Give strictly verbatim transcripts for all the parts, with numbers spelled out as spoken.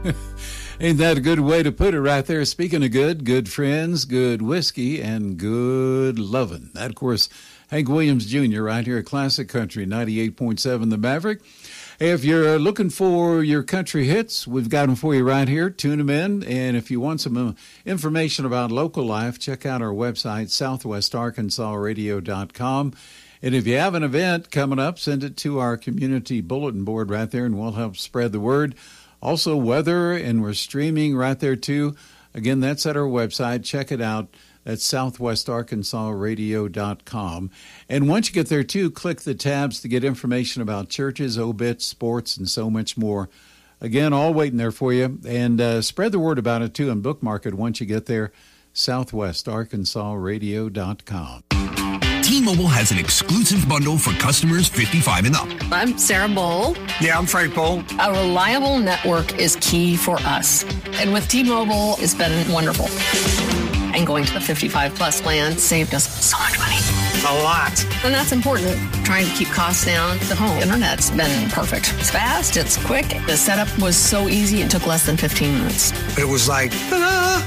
Ain't that a good way to put it right there? Speaking of good, good friends, good whiskey, and good lovin'. That, of course, Hank Williams Junior right here at Classic Country ninety-eight point seven The Maverick. Hey, if you're looking for your country hits, we've got them for you right here. Tune them in. And if you want some information about local life, check out our website, southwest arkansas radio dot com. And if you have an event coming up, send it to our community bulletin board right there, and we'll help spread the word. Also, weather, and we're streaming right there, too. Again, that's at our website. Check it out. That's southwest arkansas radio dot com. And once you get there, too, click the tabs to get information about churches, obits, sports, and so much more. Again, all waiting there for you. And uh, spread the word about it, too, and bookmark it once you get there, southwest arkansas radio dot com. T-Mobile has an exclusive bundle for customers fifty-five and up. I'm Sarah Bowl. Yeah, I'm Frank Bowl. A reliable network is key for us. And with T-Mobile, it's been wonderful. And going to the fifty-five plus plan saved us so much money. A lot. And that's important. Trying to keep costs down. The home internet's been perfect. It's fast. It's quick. The setup was so easy. It took less than fifteen minutes. It was like, ta-da!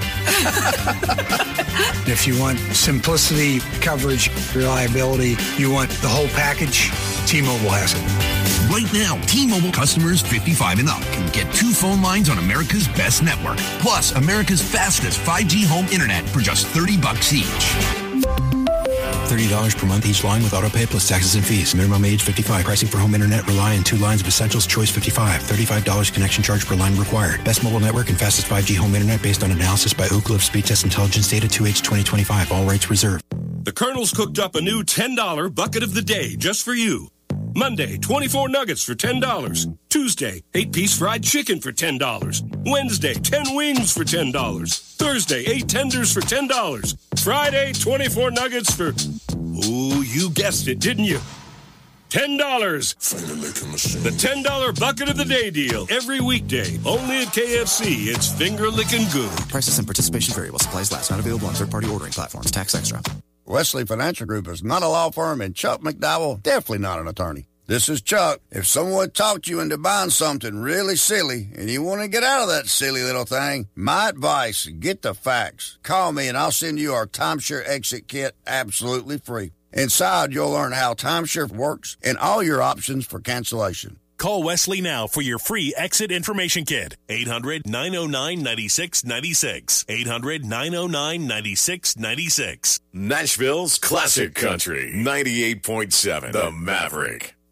If you want simplicity, coverage, reliability, you want the whole package, T-Mobile has it. Right now, T-Mobile customers fifty-five and up can get two phone lines on America's best network, plus America's fastest five G home internet for just thirty bucks each. thirty dollars per month each line with autopay plus taxes and fees. Minimum age fifty-five. Pricing for home internet rely on two lines of essentials. Choice fifty-five. thirty-five dollars connection charge per line required. Best mobile network and fastest five G home internet based on analysis by Ookla of Speed Test Intelligence Data two H twenty twenty-five. All rates reserved. The Colonel's cooked up a new ten dollar bucket of the day just for you. Monday, twenty-four nuggets for ten dollars. Tuesday, eight-piece fried chicken for ten dollars. Wednesday, ten wings for ten dollars. Thursday, eight tenders for ten dollars. Friday, twenty-four nuggets for, ooh, you guessed it, didn't you? ten dollars. The ten dollar bucket of the day deal. Every weekday, only at K F C. It's finger-licking good. Prices and participation vary while supplies last. Not available on third-party ordering platforms. Tax extra. Wesley Financial Group is not a law firm, and Chuck McDowell, definitely not an attorney. This is Chuck. If someone talked you into buying something really silly and you want to get out of that silly little thing, my advice, get the facts. Call me and I'll send you our timeshare exit kit absolutely free. Inside, you'll learn how timeshare works and all your options for cancellation. Call Wesley now for your free exit information kit. eight hundred, nine oh nine, nine six nine six. eight hundred, nine oh nine, nine six nine six. Nashville's Classic Country ninety-eight point seven The Maverick.